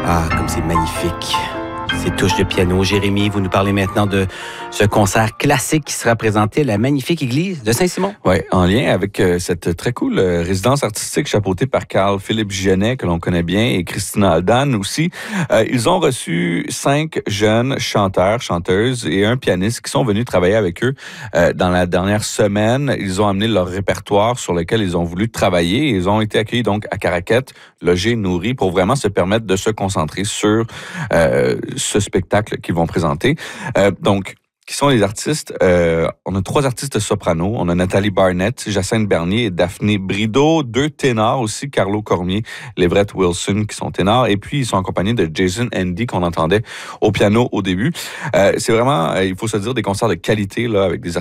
Ah, comme c'est magnifique. Ces touches de piano. Jérémy, vous nous parlez maintenant de ce concert classique qui sera présenté à la magnifique église de Saint-Simon. Oui, en lien avec cette très cool résidence artistique chapeautée par Carl-Philippe Genet, que l'on connaît bien, et Christina Aldan aussi. Ils ont reçu 5 jeunes chanteurs, chanteuses et un pianiste qui sont venus travailler avec eux dans la dernière semaine. Ils ont amené leur répertoire sur lequel ils ont voulu travailler. Ils ont été accueillis donc à Caraquette, logés, nourris, pour vraiment se permettre de se concentrer sur ce spectacle qu'ils vont présenter. Donc, qui sont les artistes? On a 3 artistes sopranos. On a Nathalie Barnett, Jacinthe Bernier et Daphné Brideau. 2 ténors aussi, Carlo Cormier, Leverett Wilson, qui sont ténors. Et puis, ils sont accompagnés de Jason Andy, qu'on entendait au piano au début. C'est vraiment, il faut se dire, des concerts de qualité là, avec des